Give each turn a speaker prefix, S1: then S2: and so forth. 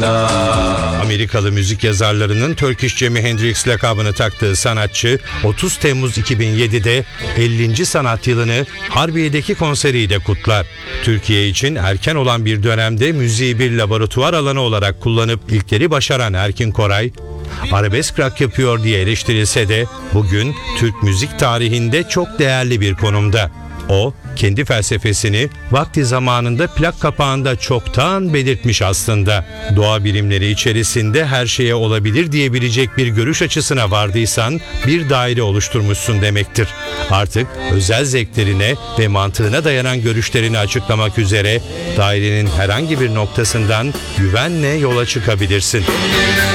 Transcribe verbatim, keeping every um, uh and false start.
S1: başında.
S2: Amerikalı müzik yazarlarının Turkish Jimi Hendrix lakabını taktığı sanatçı otuz Temmuz iki bin yedi'de ellinci sanat yılını Harbiye'deki konseriyle kutlar. Türkiye için erken olan bir dönemde müziği bir laboratuvar alanı olarak kullanıp ilkleri başaran Erkin Koray, arabesk rock yapıyor diye eleştirilse de bugün Türk müzik tarihinde çok değerli bir konumda. O, kendi felsefesini vakti zamanında plak kapağında çoktan belirtmiş aslında. Doğa bilimleri içerisinde her şeye olabilir diyebilecek bir görüş açısına vardıysan bir daire oluşturmuşsun demektir. Artık özel zevklerine ve mantığına dayanan görüşlerini açıklamak üzere dairenin herhangi bir noktasından güvenle yola çıkabilirsin.